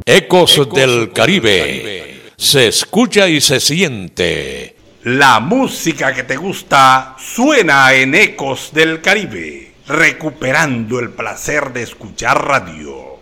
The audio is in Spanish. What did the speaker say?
Ecos del Caribe. Se escucha y se siente. La música que te gusta suena en Ecos del Caribe, recuperando el placer de escuchar radio.